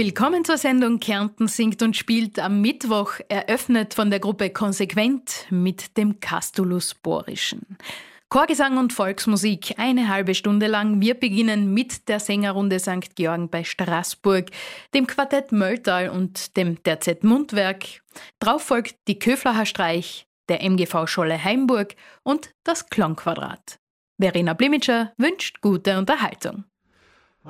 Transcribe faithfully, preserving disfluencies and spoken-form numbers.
Willkommen zur Sendung Kärnten singt und spielt am Mittwoch, eröffnet von der Gruppe Konsequent mit dem Castulus Borischen. Chorgesang und Volksmusik, eine halbe Stunde lang. Wir beginnen mit der Sängerrunde Sankt Georgen bei Straßburg, dem Quartett Mölltal und dem Terzett Mundwerk. Drauf folgt die Köflacher Streich, der M G V Scholle Heimburg und das Klangquadrat. Verena Blimitscher wünscht gute Unterhaltung.